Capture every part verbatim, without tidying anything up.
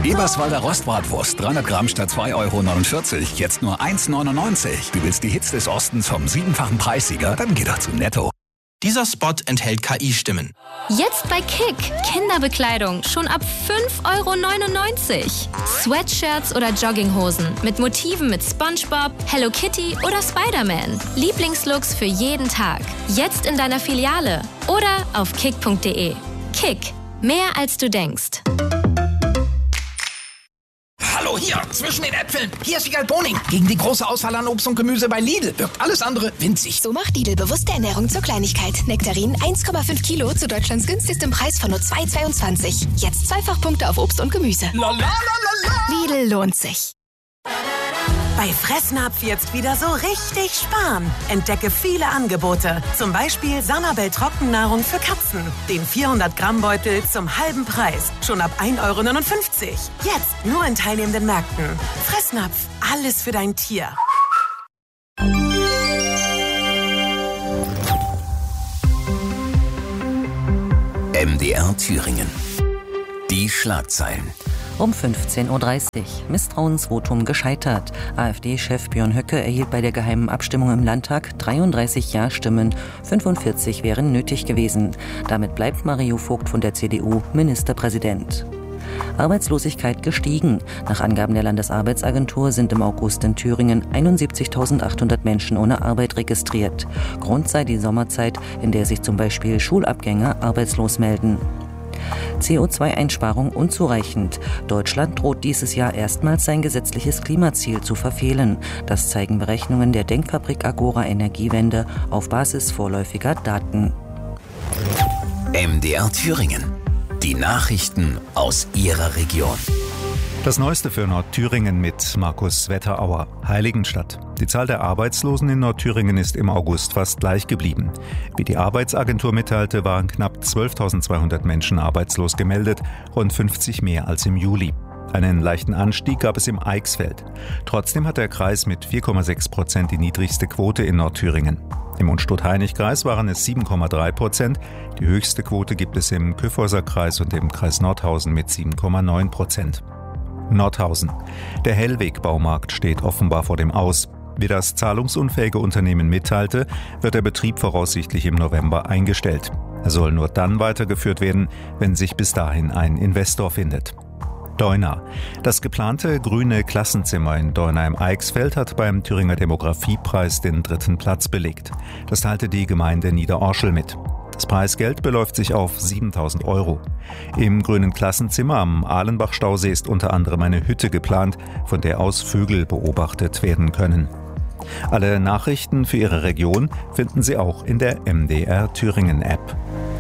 Eberswalder Rostbratwurst, dreihundert Gramm statt zwei Euro neunundvierzig, jetzt nur eins neunundneunzig. Du willst die Hits des Ostens vom siebenfachen Preissieger? Dann geh doch zu Netto. Dieser Spot enthält K I-Stimmen. Jetzt bei Kick. Kinderbekleidung schon ab fünf Euro neunundneunzig. Sweatshirts oder Jogginghosen mit Motiven mit SpongeBob, Hello Kitty oder Spider-Man. Lieblingslooks für jeden Tag. Jetzt in deiner Filiale oder auf kick punkt de. Kick. Mehr als du denkst. Hallo, hier, zwischen den Äpfeln. Hier ist Wiegald Boning. Gegen die große Auswahl an Obst und Gemüse bei Lidl wirkt alles andere winzig. So macht Lidl bewusste Ernährung zur Kleinigkeit. Nektarin eins Komma fünf Kilo zu Deutschlands günstigstem Preis von nur zwei Euro zweiundzwanzig. Jetzt Zweifachpunkte auf Obst und Gemüse. La, la, la, la, la. Lidl lohnt sich. Bei Fressnapf jetzt wieder so richtig sparen. Entdecke viele Angebote. Zum Beispiel Sanabel Trockennahrung für Katzen. Den vierhundert Gramm Beutel zum halben Preis. Schon ab ein Euro neunundfünfzig. Jetzt nur in teilnehmenden Märkten. Fressnapf. Alles für dein Tier. M D R Thüringen. Die Schlagzeilen. Um fünfzehn Uhr dreißig. Misstrauensvotum gescheitert. AfD-Chef Björn Höcke erhielt bei der geheimen Abstimmung im Landtag dreiunddreißig Ja-Stimmen. fünfundvierzig wären nötig gewesen. Damit bleibt Mario Vogt von der C D U Ministerpräsident. Arbeitslosigkeit gestiegen. Nach Angaben der Landesarbeitsagentur sind im August in Thüringen einundsiebzigtausendachthundert Menschen ohne Arbeit registriert. Grund sei die Sommerzeit, in der sich zum Beispiel Schulabgänger arbeitslos melden. C O zwei Einsparung unzureichend. Deutschland droht dieses Jahr erstmals sein gesetzliches Klimaziel zu verfehlen. Das zeigen Berechnungen der Denkfabrik Agora Energiewende auf Basis vorläufiger Daten. M D R Thüringen. Die Nachrichten aus Ihrer Region. Das Neueste für Nordthüringen mit Markus Wetterauer. Heiligenstadt. Die Zahl der Arbeitslosen in Nordthüringen ist im August fast gleich geblieben. Wie die Arbeitsagentur mitteilte, waren knapp zwölftausendzweihundert Menschen arbeitslos gemeldet, rund fünfzig mehr als im Juli. Einen leichten Anstieg gab es im Eichsfeld. Trotzdem hat der Kreis mit vier Komma sechs Prozent die niedrigste Quote in Nordthüringen. Im Unstrut-Hainich-Kreis waren es sieben Komma drei Prozent. Die höchste Quote gibt es im Kyffhäuser Kreis und im Kreis Nordhausen mit sieben Komma neun Prozent. Nordhausen. Der Hellweg-Baumarkt steht offenbar vor dem Aus. Wie das zahlungsunfähige Unternehmen mitteilte, wird der Betrieb voraussichtlich im November eingestellt. Er soll nur dann weitergeführt werden, wenn sich bis dahin ein Investor findet. Deuna. Das geplante grüne Klassenzimmer in Deuna im Eichsfeld hat beim Thüringer Demografiepreis den dritten Platz belegt. Das teilte die Gemeinde Niederorschel mit. Das Preisgeld beläuft sich auf siebentausend Euro. Im grünen Klassenzimmer am Ahlenbach-Stausee ist unter anderem eine Hütte geplant, von der aus Vögel beobachtet werden können. Alle Nachrichten für Ihre Region finden Sie auch in der M D R Thüringen App.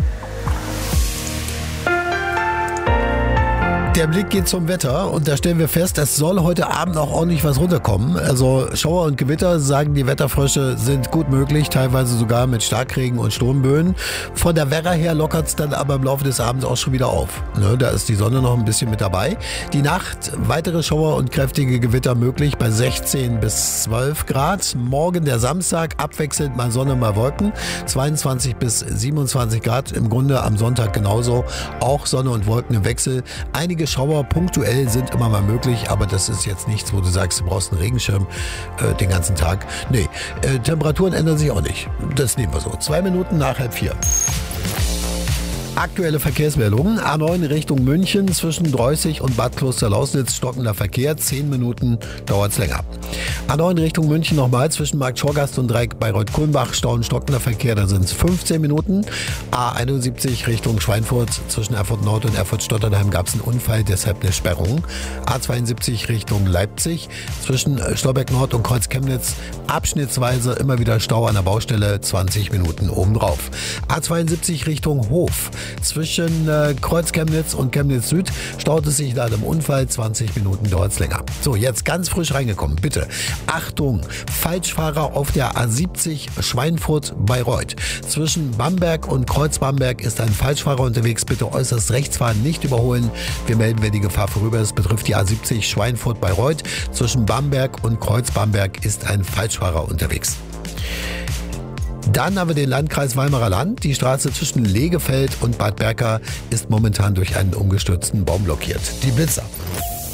Der Blick geht zum Wetter und da stellen wir fest, es soll heute Abend auch ordentlich was runterkommen. Also Schauer und Gewitter, sagen die Wetterfrösche, sind gut möglich, teilweise sogar mit Starkregen und Sturmböen. Von der Werra her lockert es dann aber im Laufe des Abends auch schon wieder auf. Ne, da ist die Sonne noch ein bisschen mit dabei. Die Nacht, weitere Schauer und kräftige Gewitter möglich bei sechzehn bis zwölf Grad. Morgen der Samstag, abwechselnd mal Sonne, mal Wolken. zweiundzwanzig bis siebenundzwanzig Grad, im Grunde am Sonntag genauso. Auch Sonne und Wolken im Wechsel. Einige Schauer punktuell sind immer mal möglich, aber das ist jetzt nichts, wo du sagst, du brauchst einen Regenschirm äh, den ganzen Tag. Nee, äh, Temperaturen ändern sich auch nicht. Das nehmen wir so. Zwei Minuten nach halb vier. Aktuelle Verkehrsmeldungen. A neun Richtung München zwischen Dreußig und Bad Kloster-Lausnitz stockender Verkehr. Zehn Minuten dauert es länger. A neun Richtung München nochmal zwischen Markt Schorgast und Dreieck Bayreuth-Kulmbach stauen stockender Verkehr. Da sind es fünfzehn Minuten. A einundsiebzig Richtung Schweinfurt zwischen Erfurt Nord und Erfurt-Stotternheim gab es einen Unfall, deshalb eine Sperrung. A zweiundsiebzig Richtung Leipzig zwischen Stolberg Nord und Kreuz Chemnitz abschnittsweise immer wieder Stau an der Baustelle. zwanzig Minuten obendrauf. A zweiundsiebzig Richtung Hof. Zwischen äh, Kreuz Chemnitz und Chemnitz Süd staut es sich nach einem Unfall. zwanzig Minuten dauert es länger. So, jetzt ganz frisch reingekommen. Bitte. Achtung, Falschfahrer auf der A siebzig Schweinfurt-Bayreuth. Zwischen Bamberg und Kreuz Bamberg ist ein Falschfahrer unterwegs. Bitte äußerst rechts fahren, nicht überholen. Wir melden, wenn die Gefahr vorüber ist. Betrifft die A siebzig Schweinfurt-Bayreuth. Zwischen Bamberg und Kreuz Bamberg ist ein Falschfahrer unterwegs. Dann haben wir den Landkreis Weimarer Land. Die Straße zwischen Legefeld und Bad Berka ist momentan durch einen umgestürzten Baum blockiert. Die Blitzer.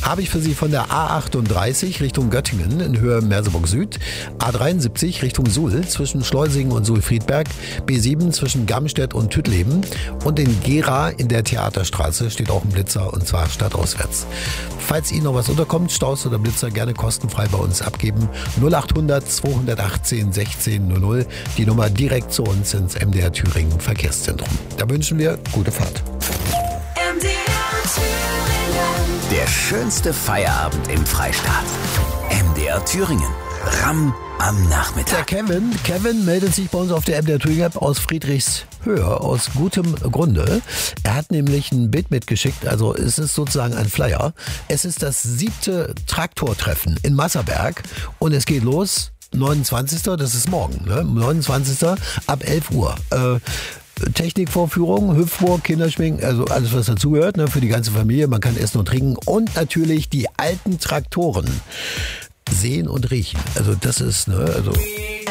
Habe ich für Sie von der A achtunddreißig Richtung Göttingen in Höhe Merseburg Süd, A dreiundsiebzig Richtung Suhl zwischen Schleusingen und Suhl-Friedberg, B sieben zwischen Gamstedt und Tüttleben und in Gera in der Theaterstraße steht auch ein Blitzer und zwar stadtauswärts. Falls Ihnen noch was unterkommt, Staus oder Blitzer gerne kostenfrei bei uns abgeben. null achthundert zweihundertachtzehn sechzehn null null, die Nummer direkt zu uns ins M D R Thüringen Verkehrszentrum. Da wünschen wir gute Fahrt. M D R Thüringen. Der schönste Feierabend im Freistaat. M D R Thüringen. Ram am Nachmittag. Der Kevin, Kevin meldet sich bei uns auf der M D R Thüringen App aus Friedrichshöhe aus gutem Grunde. Er hat nämlich ein Bild mitgeschickt, also es ist sozusagen ein Flyer. Es ist das siebte Traktortreffen in Masserberg und es geht los neunundzwanzigsten Das ist morgen, ne? neunundzwanzigsten ab elf Uhr. Äh, Technikvorführung, Hüpfburg, Kinderschwingen, also alles, was dazugehört, ne, für die ganze Familie. Man kann essen und trinken und natürlich die alten Traktoren sehen und riechen. Also das ist, ne, also